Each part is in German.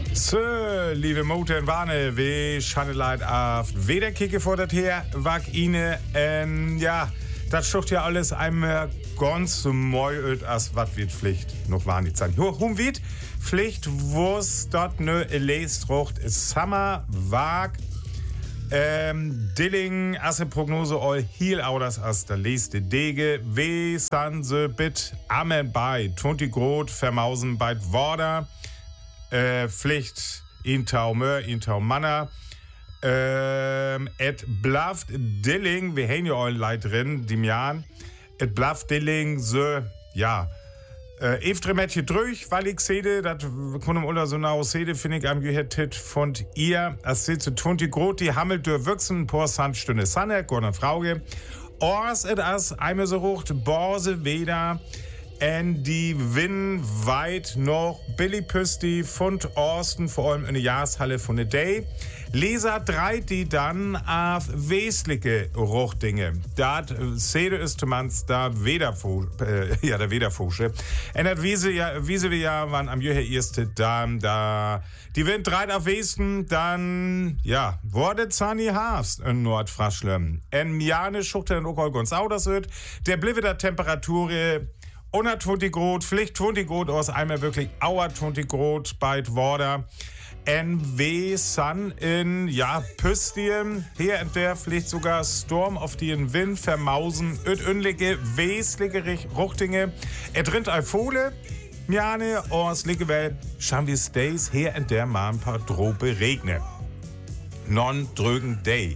So, liebe Motor und Warne, wie Schandeleit auf Wederkicke vor der her, wag Ine, ja, das schucht ja alles einmal ganz so moi als wat wird Pflicht noch war nicht sein. Wird Pflicht, wo's dort ne Lestrucht Summer wag, Dilling, asse Prognose all Heel Auders as der leste Dege, we san se bit amen bei, 20 Grot, vermausen bei Worder, Pflicht, Intau Mör, Intau Manner, et blaft Dilling, wir haben ja all Leid drin, die Jahren, et blaft Dilling, so, ja, Eftre Mädchen durch, weil ich sehe, das kann oder so eine Aussede, finde ich am gehört von ihr, als sie zu 20 Grot, die hammelt durch Wüchsen, por Sandstunde Sanne, Gordon Frauge, Ors et as, einmal so rucht, Borse weder, en die Win weit noch Billy Püsti von Orsten, vor allem in der Jahreshalle von der Day. Leser 3, die dann auf wesentliche Ruchdinge. Dat sede ist mans da der Wederfusche. En dat wiese wir ja, wann am Jöher erste da die Wind 3 auf Westen, dann, ja, wurde Zani Hafst in Nordfraschlem. En Miane schuchte in Okol ganz Auders wird. Der bliebe der Temperatur 120 Grad, Pflicht 20 Grad aus einmal wirklich Auer 20 Grad bei Worder. NW Sun in, ja, Püstien, hier in der Pflicht sogar Storm auf den Wind vermausen, ödünlige, wesentliche Ruchtinge. Drinnt Eifole, Miane, aus Liggewell, schauen wir Stays, hier in der mal ein paar Drobe regne. Non-drögen Day.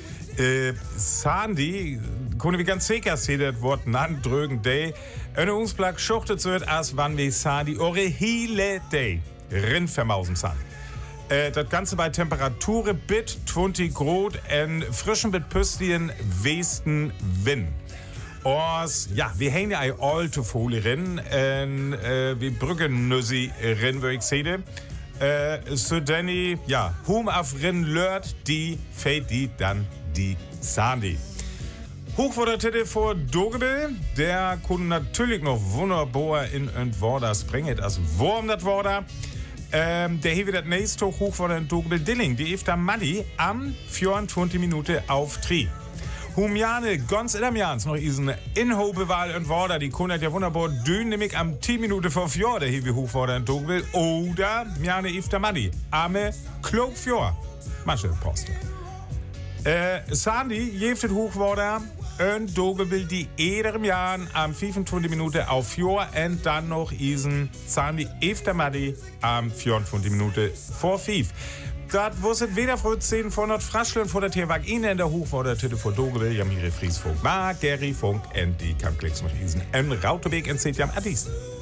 Sandy, können wir ganz sicher sehen, das Wort non-drögen Day. Eine Unsplug schuchtet wird, als wann wir Sandy ore hele Day rin vermausen san. Das Ganze bei Temperatur bit 20 Grad en frischen bit Püstien Westen Wind. Ors, ja, wir hängen ja ein alte Folie rin, wir brücken Nüssi rin, würde ich sehen. So Danny, ja, hum auf rin lört, die fällt die dann die Sandy. Hoch vor der Titel vor Dogebel, der konnte natürlich noch wunderbar in und Worder springen, als Wurm das Worder. Der hier wieder das nächste hoch vor der Dogebel Dilling, die Efter Mali am 24 Minuten auf 3. Humjane, ganz in der Jans noch diesen Inhobewahl und Worder, die konnte ja wunderbar dünn, nämlich am 10 Minuten vor 4, der hier wie hoch vor der Dogebel, oder Jane Efter Mali, arme Klog 4. Masche Poste. Sandy, jeftet Hochworder, und Dogebel die ederem Jahren am 25 Minuten auf 4 und dann noch isen Sandy Efter Mali am 24 Minuten vor 5. Das wusstet weder vor 10 von Nordfraschlen vor der Tierwag in der Hochworder Titel vor Dogebel, Jamire Friesfunk, Gary Funk und die Kampklicks noch isen. Rautebeek in Zetjam Addis.